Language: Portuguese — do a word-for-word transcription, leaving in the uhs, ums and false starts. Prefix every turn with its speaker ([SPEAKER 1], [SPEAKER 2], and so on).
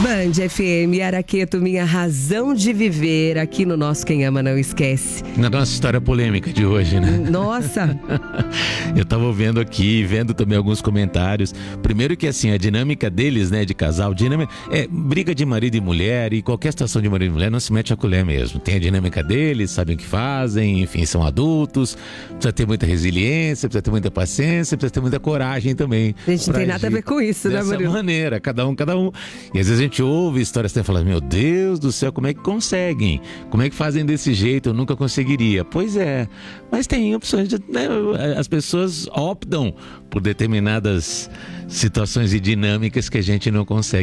[SPEAKER 1] Band F M, Araqueto, minha razão de viver, aqui no nosso Quem Ama Não Esquece.
[SPEAKER 2] Na nossa história polêmica de hoje, né?
[SPEAKER 1] Nossa!
[SPEAKER 2] Eu tava ouvindo aqui, vendo também alguns comentários. Primeiro que assim, a dinâmica deles, né, de casal, dinâmica, é briga de marido e mulher, e qualquer situação de marido e mulher não se mete a colher mesmo. Tem a dinâmica deles, sabem o que fazem, enfim, são adultos, precisa ter muita resiliência, precisa ter muita paciência, precisa ter muita coragem também.
[SPEAKER 1] A gente não tem nada a ver com isso, né, Murilo?
[SPEAKER 2] Dessa maneira, cada um, cada um. E às vezes a gente ouve histórias e fala, meu Deus do céu, como é que conseguem? Como é que fazem desse jeito? Eu nunca conseguiria. Pois é, mas tem opções, de, né, as pessoas optam por determinadas situações e dinâmicas que a gente não consegue